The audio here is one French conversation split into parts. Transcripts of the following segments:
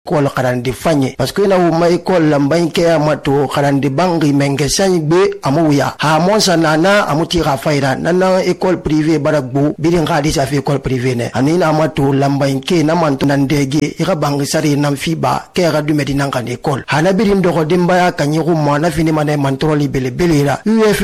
école karandi fanye parce que na uma école lambain ke amato karandi bangi mengesan be amuya ha monsa nana amuti rafaira nana école privée baragbo birin ngadi sa fi école privée ne anina amato lambain ke na manto nandege ira bangi sari nam fiba ke ga du medina kan école hana birin do dimba kanyiru mana fini mana mantroli bele belira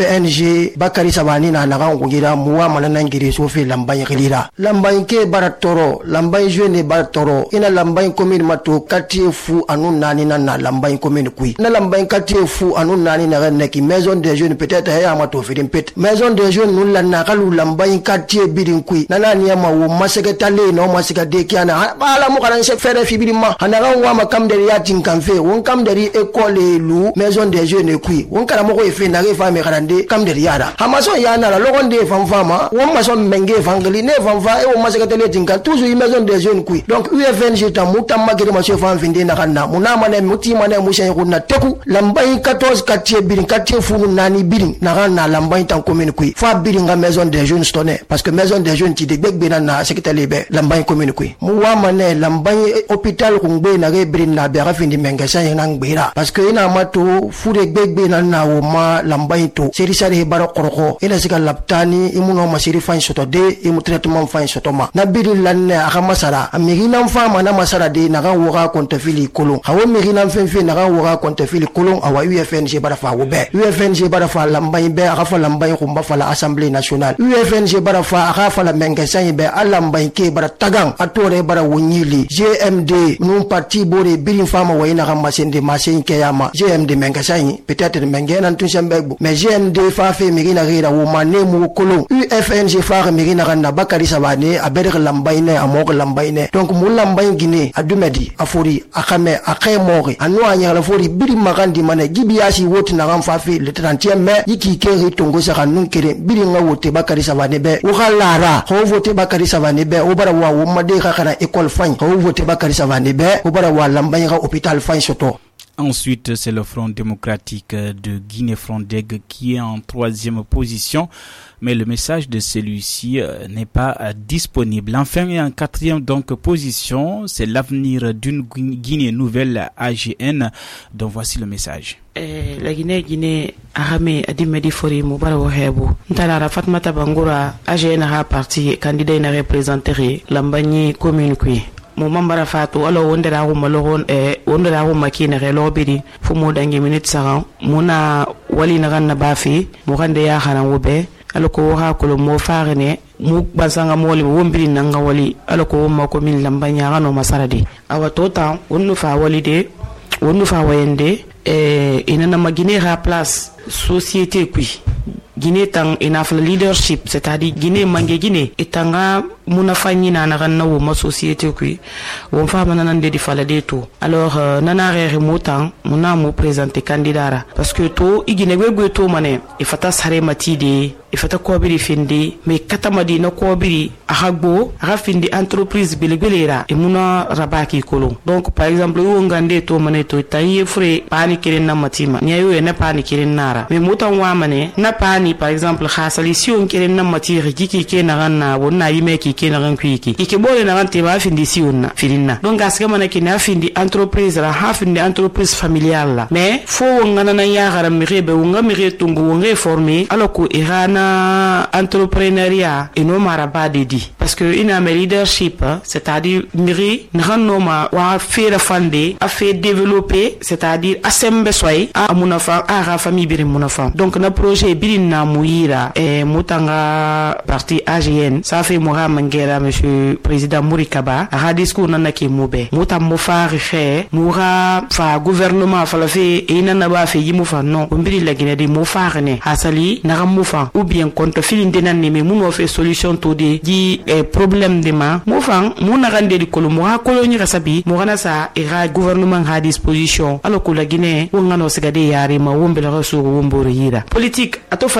UFNG bakari sabani na naga ngira muwa mana nangiri sofi lambain khilira lambain ke baratoro lambain jeune baratoro ina lambain commune mato quartier fu anun nani na lambain commune kui na lambain quartier fu anun nani na neki maison des jeunes peut-être ya mato firim pet maison des jeunes nun la nakalu lambain quartier birin kui nana ni ma wo maseketale no masekade kiana bala mu karan se fere fi birima hanaga wa makam de ya tinkanfe won kam de école lu maison des jeunes kui won kala mo ko fe na ge fa me karande kam de yara hamaso ya na la logonde famfama won maso menge fangli ne famfa e won maseketale tinkan toujours maison des jeunes kui donc UFNG ta mutam magere ma se fam finde na kanna munama ne mutima ne mushen ko na teku lambain 14 quartier birin quartier funu nani birin na kanna lambain tan commune kui fa birin ga maison des jeunes stone parce que maison des jeunes ti de begbe na sekitale be lambain commune kui muwa ne lambain hôpital ko ngbe na ge birin na be ga finde menga san na ngbira parce que ina mato fude begbe na wo ma lambain to seri sari baro koroko ila sika laptani imuno masiri fain soto de imu traitement fain soto ma na birin lanne aka masara amigina mfama na masara de na ga woga kontafili kolon hawo migina mfenfe na ga woga kontafili kolon awa UFNG bara fa wo be UFNG bara fa lambain be aka fa lambain ko mba fa la assemblée nationale UFNG bara fa aka fa la menga san be alambain ke bara tagang atore bara wonyili GMD non parti bore birin fama wayna ga masende masen ke yama GMD menga san peut-être menga nan tun sembegbo mais GMD fa fe migina gira wo mané mu kolon UFNG fa migina ga na bakari sabane abere lambain amok lambain donc mu lambain Guinée adumedi afori akame akemori anu anya la fori biri magandi mane gibiasi woti na gamfa fi le 30e mai yiki keri tongo saka nunkere biri nga wote bakari savane be o halara ho vote bakari savane be o bara wa wo made ka kana école fagne ho vote bakari savane be o bara wa lambain ga hôpital fagne soto. Ensuite, c'est le Front démocratique de Guinée-Frondeg qui est en 3e position, mais le message de celui-ci n'est pas disponible. Enfin, et en 4e donc position, c'est l'avenir d'une Guinée nouvelle AGN, dont voici le message. La Guinée arame adimedi fori mubara wahebu ntala Fatmata Bangoura AGN a parti candidat na représenter Lambagny commune kui mo mambara fatu alo wondera ko malogon wondera ko makina relo bidi fu mo dangi minute saran muna wali na ganna bafi mo gande ya xana wobe alo ko ha ko mo farene mu basanga mo wali wombiri nanga wali alo ko ma ko min Lambagny ngano masaradi awa tota wonno fa wali de wonno fa wayende inana magine ra place société kui Guinée tang inafla leadership c'est-à-dire Guinée mange Guinée etanga muna fanyi na na wo ma société kui won fa manana de fala de to alors nana rere motan muna mo présenter candidat parce que to igine gwegwe to mané e fata sare matide e fata ko biri finde mais katamadi na ko biri ahagbo aga finde entreprise bilegelera e muna rabaki kolon donc par exemple wo ngande to mané to tayi fure pani kiren na matima nyayo e na pani kiren nara mais motan wa mané na pani par exemple khasali si on kiren na matire kiki ke na ganna wonna yime ki na ran kwiki ike bole na rante ba findi si onna filinna donc aska mana ki na findi entreprise la ha findi entreprise familiale la mais fo ngana na ya gara mirebe wonga mire tungu wonga formé alors ko irana entrepreneuriat et no maraba dedi parce que ina me leadership c'est-à-dire miri nano ma wa faire fande a fait développer c'est-à-dire asembe soy a munafa a famille birim munafa donc na projet birin na muira et mutanga parti AGN ça fait moi mangera monsieur président Mourikaba a discours nana ki moube mutam mo faari xe moura fa gouvernement fa la fe ina na ba fe yimu fa non o mbiri la Guinée di mo faarne hasali na mo fa ou bien compte filinde nan ni me muno fe solution to di problème de ma mo fa mo na rande di kolo mo ha koloni rasabi mo gana sa ira gouvernement ha disposition alors que la Guinée wongano sigade yari ma wombele rasu womboro yira politique ato fa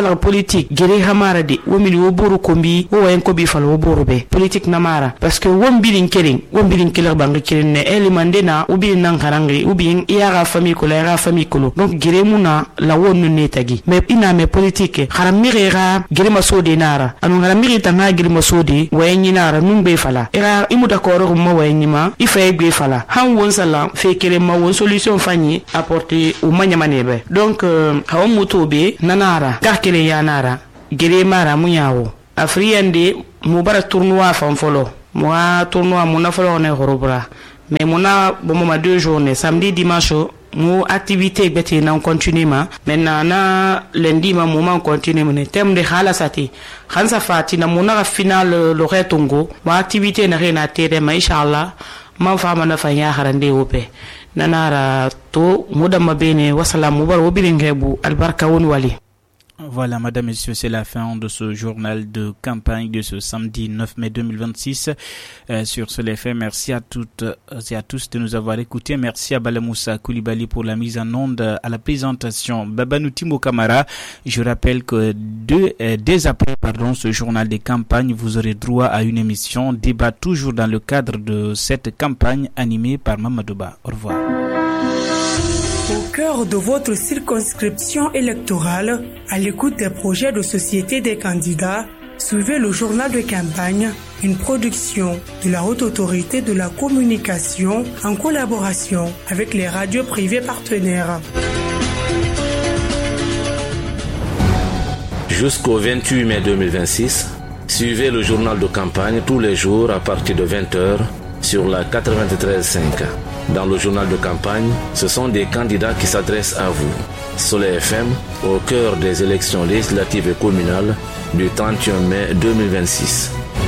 fala politique gere hamara de womili wo boru kombi wo wayen ko bi fala wo boru be politique namara parce que wombilin kelen bangi kelen ne elimande na ubi nan karangi ubi yara famille ko la yara famille ko donc gere muna la wonu ne tagi mais ina me politique haram mirera gere masode nara anu haram mirita na gere masode wayen nara numbe fala era imuda koro mo wayen ma ifa gbe fala han won sala fe kele ma won solution fani apporter au manyamanebe donc hawo mutobe nanara ka kele ya nara gere mara munyawo afriende mu bara tournoi fanfolo moi tournoi mon affaire on est horobra mais mon a bon moment 2 journées samedi dimanche mo activité beti na continue ma maintenant na lundi ma moment continue mon thème de halasati khansa fati na mon a final le retongo ma activité na rena tere ma inshallah ma fama na fanya harande ope nanara to modama bene wassalam mubar wobilingebu albarka won wali. Voilà, madame, messieurs, c'est la fin de ce journal de campagne de ce samedi 9 mai 2026 sur Sol FM. Merci à toutes et à tous de nous avoir écoutés. Merci à Balamoussa Koulibaly pour la mise en onde, à la présentation. Babanouti Mokamara. Je rappelle que dès après ce journal de campagne, vous aurez droit à une émission débat toujours dans le cadre de cette campagne animée par Mamadouba. Au revoir. Au cœur de votre circonscription électorale, à l'écoute des projets de société des candidats, suivez le journal de campagne, une production de la Haute Autorité de la Communication en collaboration avec les radios privées partenaires. Jusqu'au 28 mai 2026, suivez le journal de campagne tous les jours à partir de 20h sur la 93.5. Dans le journal de campagne, ce sont des candidats qui s'adressent à vous. Soleil FM, au cœur des élections législatives et communales du 31 mai 2026.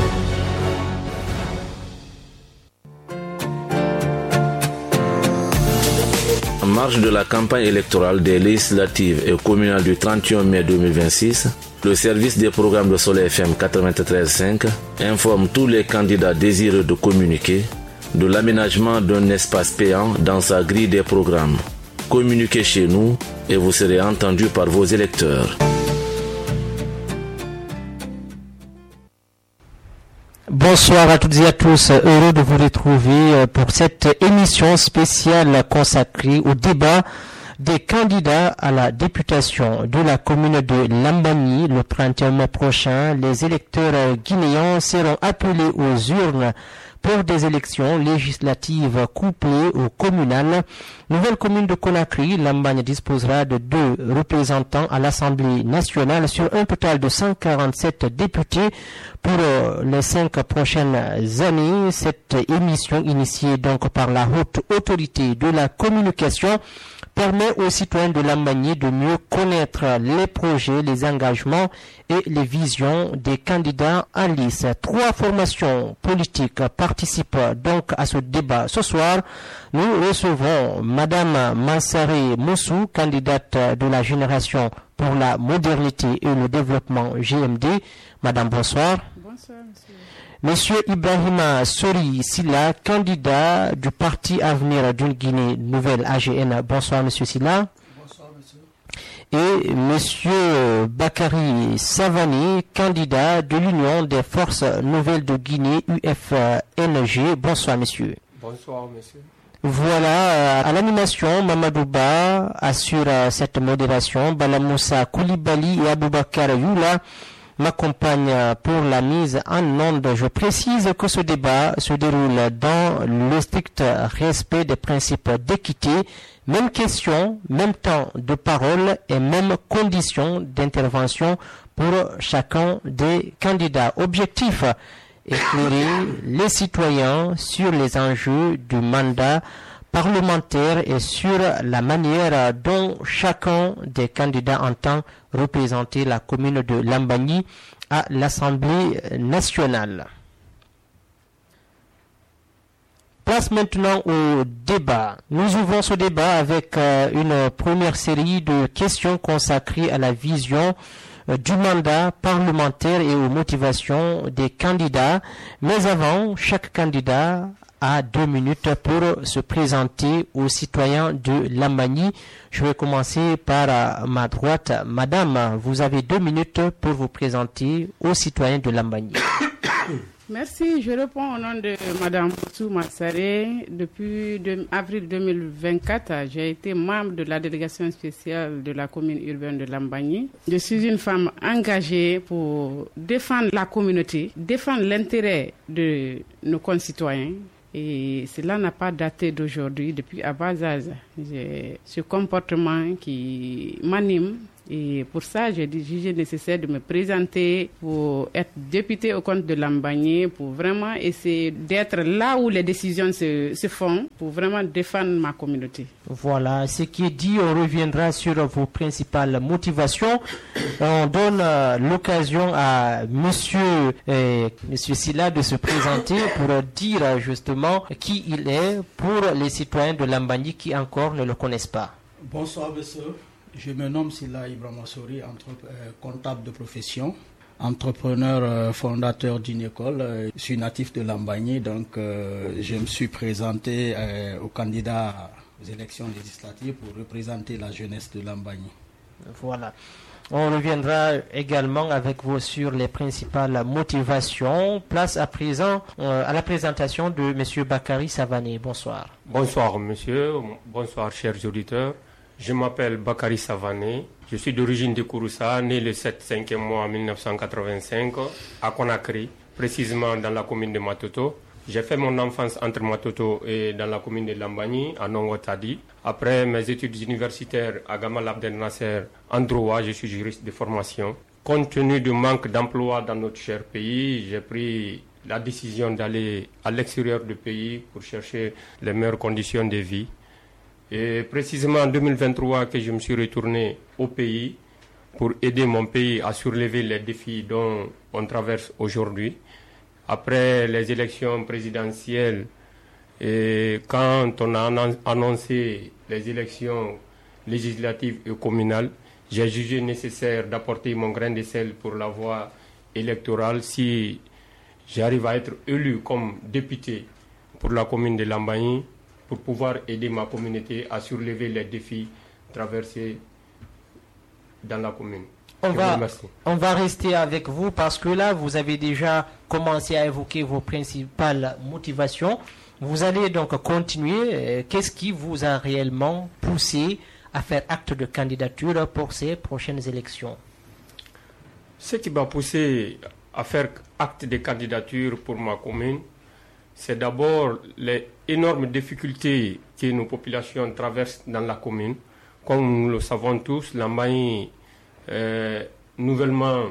En marge de la campagne électorale des législatives et communales du 31 mai 2026, le service des programmes de Soleil FM 93.5 informe tous les candidats désireux de communiquer de l'aménagement d'un espace payant dans sa grille des programmes. Communiquez chez nous et vous serez entendu par vos électeurs. Bonsoir à toutes et à tous, heureux de vous retrouver pour cette émission spéciale consacrée au débat des candidats à la députation de la commune de Lambani le 31 mai prochain. Les électeurs guinéens seront appelés aux urnes pour des élections législatives couplées au communal. Nouvelle commune de Conakry, Lambagne disposera de 2 représentants à l'Assemblée nationale sur un total de 147 députés pour les 5 prochaines années. Cette émission initiée donc par la Haute Autorité de la Communication permet aux citoyens de Lambagne de mieux connaître les projets, les engagements et les visions des candidats en lice. 3 formations politiques participent donc à ce débat. Ce soir, nous recevons Madame Mansaré Moussou, candidate de la Génération pour la modernité et le développement GMD. Madame, bonsoir. Bonsoir, monsieur. Monsieur Ibrahima Sori Silla, candidat du Parti Avenir d'une Guinée Nouvelle AGN. Bonsoir, monsieur Silla. Bonsoir, monsieur. Et monsieur Bakary Savani, candidat de l'Union des Forces Nouvelles de Guinée, UFNG. Bonsoir, monsieur. Bonsoir, monsieur. Voilà, à l'animation, Mamadouba assure cette modération. Balamoussa Koulibaly et Aboubakar Youla m'accompagnent pour la mise en onde. Je précise que ce débat se déroule dans le strict respect des principes d'équité. Même question, même temps de parole et même conditions d'intervention pour chacun des candidats. Objectif: éclairer les citoyens sur les enjeux du mandat parlementaire et sur la manière dont chacun des candidats entend représenter la commune de Lambani à l'Assemblée nationale. Place maintenant au débat. Nous ouvrons ce débat avec une première série de questions consacrées à la vision du mandat parlementaire et aux motivations des candidats. Mais avant, chaque candidat a 2 minutes pour se présenter aux citoyens de Lambagny. Je vais commencer par ma droite. Madame, vous avez 2 minutes pour vous présenter aux citoyens de Lambagny. Merci, je réponds au nom de Madame Poussou Massaré. Depuis avril 2024, j'ai été membre de la délégation spéciale de la commune urbaine de Lambagny. Je suis une femme engagée pour défendre la communauté, défendre l'intérêt de nos concitoyens. Et cela n'a pas daté d'aujourd'hui, depuis à bas âge. J'ai ce comportement qui m'anime. Et pour ça, j'ai jugé nécessaire de me présenter pour être députée au compte de Lambagny, pour vraiment essayer d'être là où les décisions se font, pour vraiment défendre ma communauté. Voilà, ce qui est dit, on reviendra sur vos principales motivations. On donne l'occasion à monsieur Silla de se présenter pour dire justement qui il est pour les citoyens de Lambagny qui encore ne le connaissent pas. Bonsoir monsieur. Je me nomme Silla Ibrahima Souri, comptable de profession, entrepreneur fondateur d'une école. Je suis natif de Lambagny, donc je me suis présenté au candidat aux élections législatives pour représenter la jeunesse de Lambagny. Voilà. On reviendra également avec vous sur les principales motivations. Place à présent à la présentation de monsieur Bakary Savané. Bonsoir. Bonsoir monsieur, bonsoir chers auditeurs. Je m'appelle Bakary Savané, je suis d'origine de Kouroussa, né le 7/5e mois 1985 à Conakry, précisément dans la commune de Matoto. J'ai fait mon enfance entre Matoto et dans la commune de Lambagny, à Nongotadi. Après mes études universitaires à Gamal Abdel Nasser, en droit, je suis juriste de formation. Compte tenu du manque d'emploi dans notre cher pays, j'ai pris la décision d'aller à l'extérieur du pays pour chercher les meilleures conditions de vie. Et précisément en 2023 que je me suis retourné au pays pour aider mon pays à surlever les défis dont on traverse aujourd'hui. Après les élections présidentielles et quand on a annoncé les élections législatives et communales, j'ai jugé nécessaire d'apporter mon grain de sel pour la voie électorale si j'arrive à être élu comme député pour la commune de Lambagny, pour pouvoir aider ma communauté à surlever les défis traversés dans la commune. On va rester avec vous parce que là, vous avez déjà commencé à évoquer vos principales motivations. Vous allez donc continuer. Qu'est-ce qui vous a réellement poussé à faire acte de candidature pour ces prochaines élections? Ce qui m'a poussé à faire acte de candidature pour ma commune, c'est d'abord les énormes difficultés que nos populations traversent dans la commune. Comme nous le savons tous, Lambagny nouvellement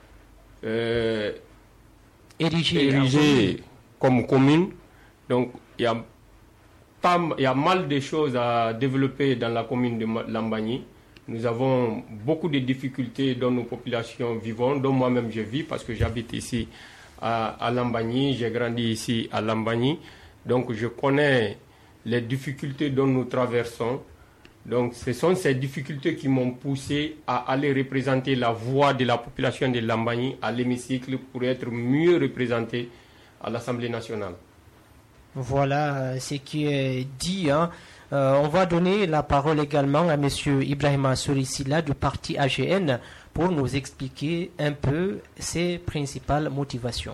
érigée comme commune. Donc il y a mal de choses à développer dans la commune de Lambagny. Nous avons beaucoup de difficultés dont nos populations vivent, dont moi-même je vis parce que j'habite ici à Lambagny, j'ai grandi ici à Lambagny, donc je connais les difficultés dont nous traversons. Donc ce sont ces difficultés qui m'ont poussé à aller représenter la voix de la population de Lambagny à l'hémicycle pour être mieux représenté à l'Assemblée nationale. Voilà ce qui est dit. On va donner la parole également à M. Ibrahima Souri Silla du parti AGN pour nous expliquer un peu ses principales motivations.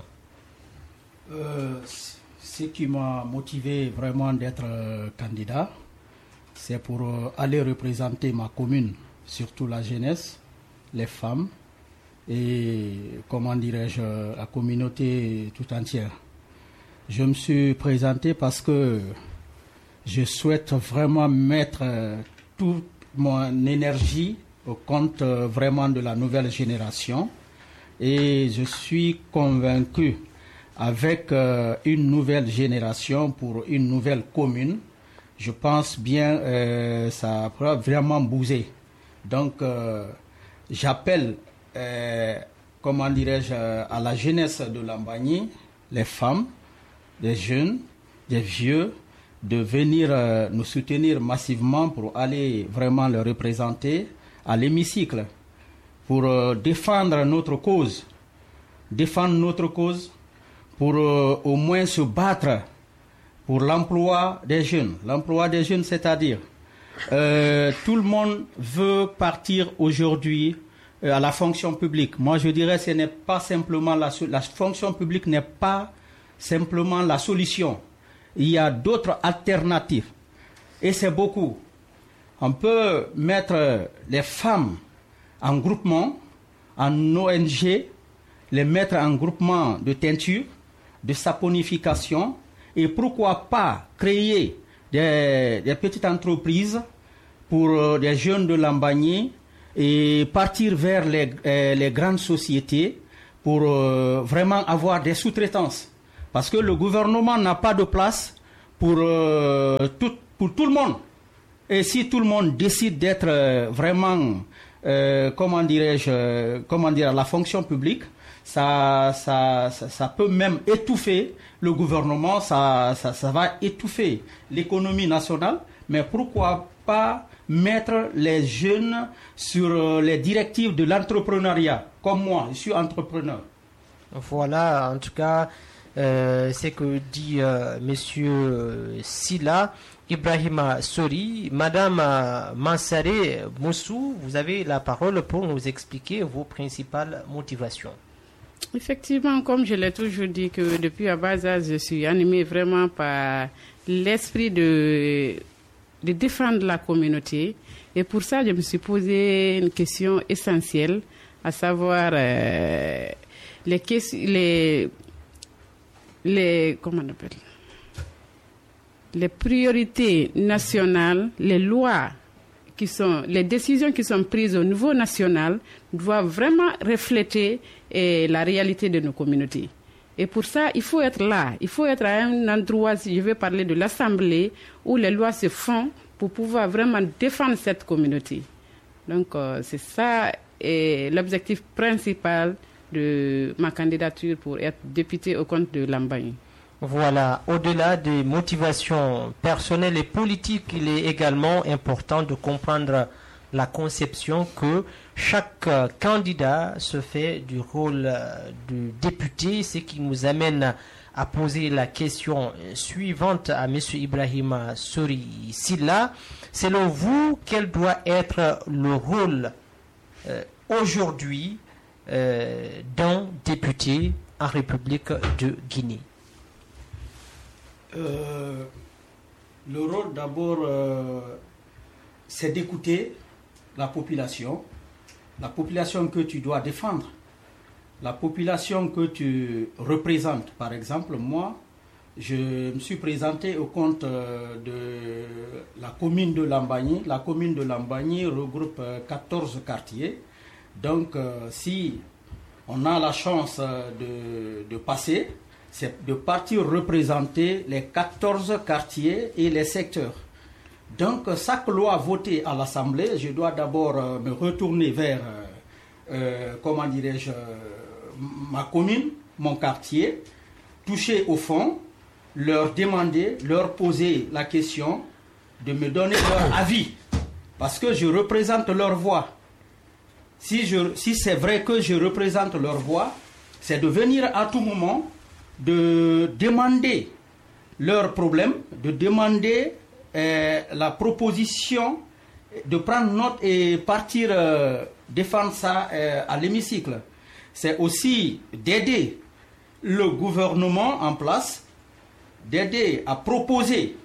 Ce qui m'a motivé vraiment d'être candidat, c'est pour aller représenter ma commune, surtout la jeunesse, les femmes et, comment dirais-je, la communauté tout entière. Je me suis présenté parce que je souhaite vraiment mettre toute mon énergie au compte vraiment de la nouvelle génération et je suis convaincu avec une nouvelle génération pour une nouvelle commune, je pense bien ça pourra vraiment bouger. Donc j'appelle, comment dirais-je, à la jeunesse de Lambagny, les femmes, les jeunes, les vieux, de venir nous soutenir massivement pour aller vraiment le représenter à l'hémicycle, pour défendre notre cause, pour au moins se battre pour l'emploi des jeunes. L'emploi des jeunes, c'est-à-dire tout le monde veut partir aujourd'hui à la fonction publique. Moi, je dirais ce n'est pas simplement la fonction publique n'est pas simplement la solution. Il y a d'autres alternatives. Et c'est beaucoup. On peut mettre les femmes en groupement, en ONG, les mettre en groupement de teinture, de saponification, et pourquoi pas créer des petites entreprises pour des jeunes de Lambagné et partir vers les grandes sociétés pour vraiment avoir des sous-traitances. Parce que le gouvernement n'a pas de place pour tout le monde. Et si tout le monde décide d'être vraiment, la fonction publique, ça peut même étouffer le gouvernement, ça va étouffer l'économie nationale. Mais pourquoi pas mettre les jeunes sur les directives de l'entrepreneuriat, comme moi, je suis entrepreneur. Voilà, en tout cas, c'est que dit Monsieur Silla Ibrahima Sori. Madame Mansare Moussou, vous avez la parole pour nous expliquer vos principales motivations. Effectivement, comme je l'ai toujours dit, que depuis à bas âge, je suis animée vraiment par l'esprit de défendre la communauté. Et pour ça, je me suis posé une question essentielle, à savoir comment on appelle, les priorités nationales, les lois les décisions qui sont prises au niveau national doivent vraiment refléter la réalité de nos communautés. Et pour ça, il faut être là. Il faut être à un endroit, si je veux parler de l'Assemblée, où les lois se font pour pouvoir vraiment défendre cette communauté. Donc, c'est ça l'objectif principal de ma candidature pour être députée au compte de Lambagné. Voilà, au-delà des motivations personnelles et politiques, il est également important de comprendre la conception que chaque candidat se fait du rôle de député, ce qui nous amène à poser la question suivante à M. Ibrahima Sori Silla. Selon vous, quel doit être le rôle aujourd'hui d'un député en République de Guinée? Le rôle d'abord, c'est d'écouter la population que tu dois défendre, la population que tu représentes. Par exemple, moi, je me suis présenté au compte de la commune de Lambagné. La commune de Lambagné regroupe 14 quartiers. Donc, si on a la chance de passer, c'est de partir représenter les 14 quartiers et les secteurs. Donc, chaque loi votée à l'Assemblée, je dois d'abord me retourner vers, ma commune, mon quartier, toucher au fond, leur demander, leur poser la question, de me donner leur avis, parce que je représente leur voix. Si c'est vrai que je représente leur voix, c'est de venir à tout moment, de demander leurs problèmes, de demander la proposition, de prendre note et partir défendre ça à l'hémicycle. C'est aussi d'aider le gouvernement en place, d'aider à proposer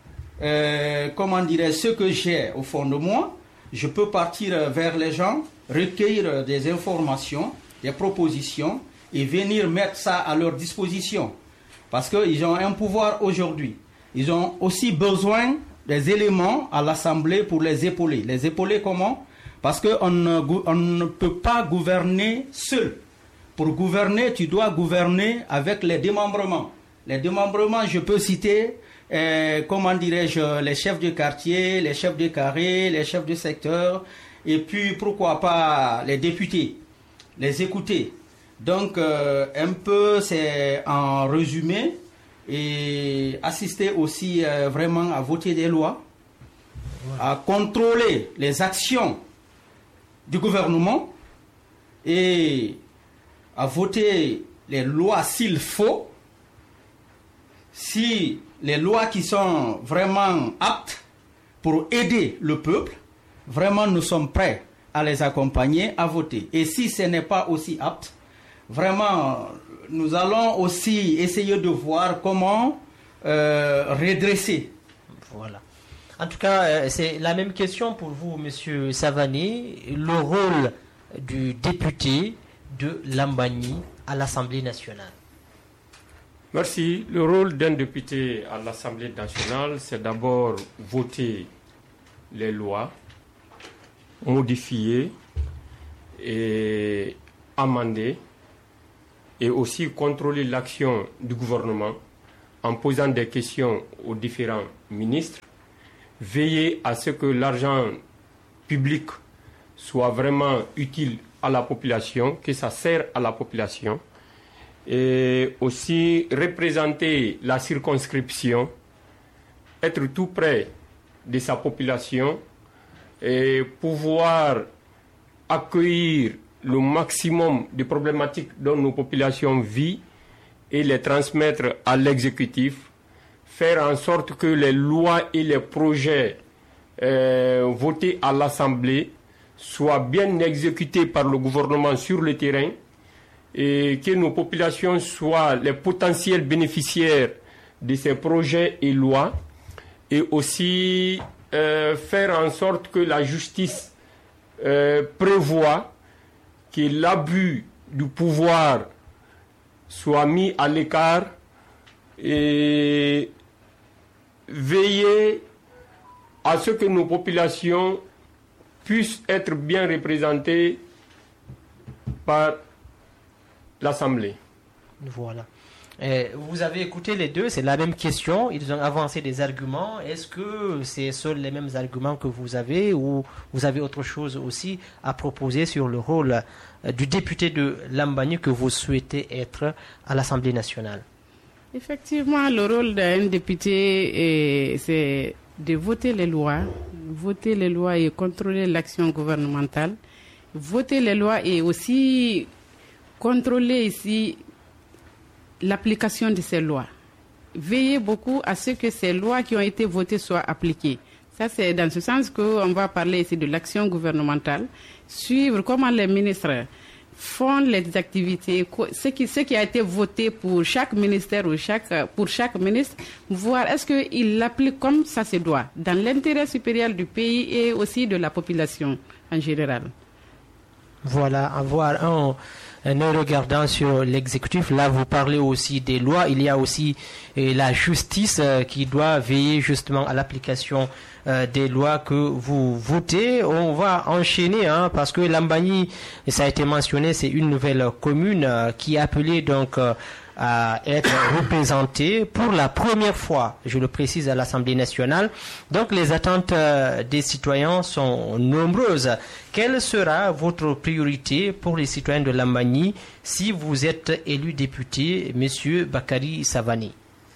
ce que j'ai au fond de moi. Je peux partir vers les gens, recueillir des informations, des propositions et venir mettre ça à leur disposition. Parce qu'ils ont un pouvoir aujourd'hui. Ils ont aussi besoin des éléments à l'Assemblée pour les épauler. Les épauler comment? Parce qu'on ne peut pas gouverner seul. Pour gouverner, tu dois gouverner avec les démembrements. Les démembrements, je peux citer, les chefs de quartier, les chefs de carré, les chefs de secteur, et puis pourquoi pas les députés, les écouter. Donc, un peu, c'est en résumé, et assister aussi vraiment à voter des lois, à contrôler les actions du gouvernement, et à voter les lois s'il faut. Si les lois qui sont vraiment aptes pour aider le peuple, vraiment nous sommes prêts à les accompagner, à voter. Et si ce n'est pas aussi apte, vraiment nous allons aussi essayer de voir comment redresser. Voilà. En tout cas, c'est la même question pour vous, Monsieur Savani. Le rôle du député de Lambagny à l'Assemblée nationale. Merci. Le rôle d'un député à l'Assemblée nationale, c'est d'abord voter les lois, modifier et amender, et aussi contrôler l'action du gouvernement en posant des questions aux différents ministres, veiller à ce que l'argent public soit vraiment utile à la population, que ça sert à la population, et aussi représenter la circonscription, être tout près de sa population et pouvoir accueillir le maximum de problématiques dont nos populations vivent et les transmettre à l'exécutif, faire en sorte que les lois et les projets votés à l'Assemblée soient bien exécutés par le gouvernement sur le terrain et que nos populations soient les potentiels bénéficiaires de ces projets et lois, et aussi faire en sorte que la justice prévoit que l'abus du pouvoir soit mis à l'écart et veiller à ce que nos populations puissent être bien représentées par l'Assemblée. Voilà. Vous avez écouté les deux, c'est la même question. Ils ont avancé des arguments. Est-ce que c'est seuls les mêmes arguments que vous avez, ou vous avez autre chose aussi à proposer sur le rôle du député de Lambagny que vous souhaitez être à l'Assemblée nationale? Effectivement, le rôle d'un député, c'est de voter les lois et contrôler l'action gouvernementale. Voter les lois et aussi contrôler ici l'application de ces lois. Veiller beaucoup à ce que ces lois qui ont été votées soient appliquées. Ça, c'est dans ce sens qu'on va parler ici de l'action gouvernementale. Suivre comment les ministres font les activités, ce qui a été voté pour chaque ministère ou pour chaque ministre, voir est-ce qu'il l'applique comme ça se doit, dans l'intérêt supérieur du pays et aussi de la population en général. Voilà, avoir un regardant sur l'exécutif. Là, vous parlez aussi des lois. Il y a aussi la justice qui doit veiller justement à l'application des lois que vous votez. On va enchaîner parce que Lambagny, ça a été mentionné, c'est une nouvelle commune qui est appelée donc à être représentée pour la première fois, je le précise, à l'Assemblée nationale. Donc les attentes des citoyens sont nombreuses. Quelle sera votre priorité pour les citoyens de Lambagny si vous êtes élu député, Monsieur Bakary Savani?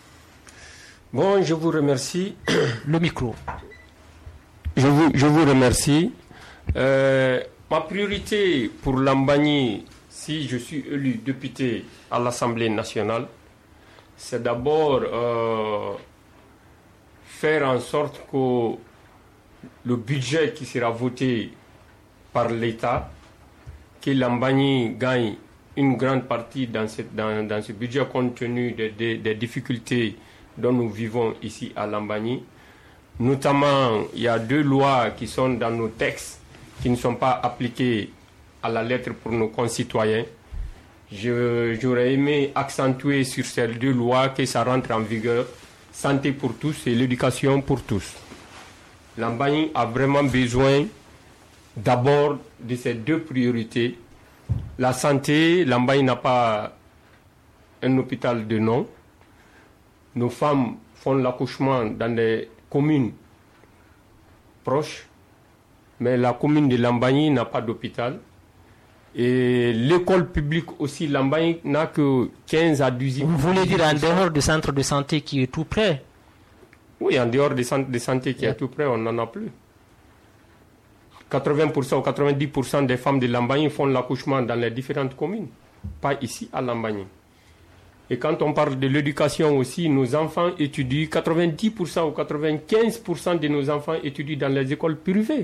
Bon, je vous remercie. Le micro. Je vous remercie. Ma priorité pour Lambagny, si je suis élu député à l'Assemblée nationale, c'est d'abord faire en sorte que le budget qui sera voté par l'État, que Lambagny gagne une grande partie dans ce budget compte tenu des difficultés dont nous vivons ici à Lambagny. Notamment, il y a 2 lois qui sont dans nos textes qui ne sont pas appliquées à la lettre pour nos concitoyens. J'aurais aimé accentuer sur ces 2 lois que ça rentre en vigueur, santé pour tous et l'éducation pour tous. Lambagny a vraiment besoin d'abord de ces 2 priorités. La santé, Lambagny n'a pas un hôpital de nom. Nos femmes font l'accouchement dans des communes proches, mais la commune de Lambagny n'a pas d'hôpital. Et l'école publique aussi, Lambagny n'a que 15 à 18... Vous voulez dire en dehors du centre de santé qui est tout près? Oui, en dehors du centre de santé qui est tout près, on n'en a plus. 80% ou 90% des femmes de Lambagny font l'accouchement dans les différentes communes, pas ici à Lambagny. Et quand on parle de l'éducation aussi, nos enfants étudient, 90% ou 95% de nos enfants étudient dans les écoles privées.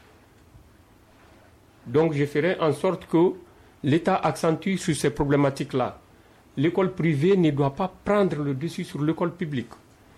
Donc je ferai en sorte que l'État accentue sur ces problématiques-là. L'école privée ne doit pas prendre le dessus sur l'école publique.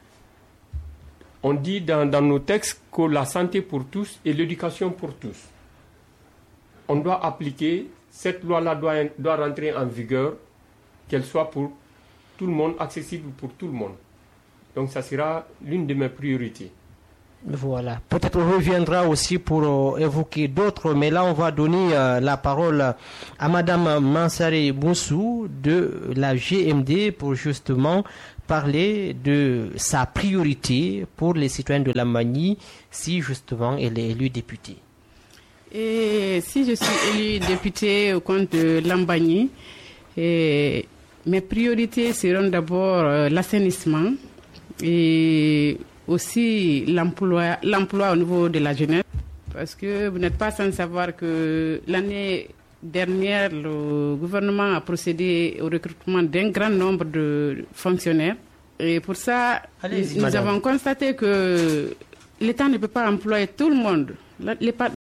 On dit dans nos textes que la santé pour tous et l'éducation pour tous. On doit appliquer, cette loi-là doit rentrer en vigueur, qu'elle soit pour tout le monde, accessible pour tout le monde. Donc ça sera l'une de mes priorités. Voilà. Peut-être on reviendra aussi pour évoquer d'autres, mais là on va donner la parole à Madame Mansare Boussou de la GMD pour justement parler de sa priorité pour les citoyens de Lambagny si justement elle est élue députée. Et si je suis élue députée au compte de Lambagny, mes priorités seront d'abord l'assainissement et aussi l'emploi au niveau de la jeunesse, parce que vous n'êtes pas sans savoir que l'année dernière, le gouvernement a procédé au recrutement d'un grand nombre de fonctionnaires. Et pour ça, nous avons constaté que l'État ne peut pas employer tout le monde.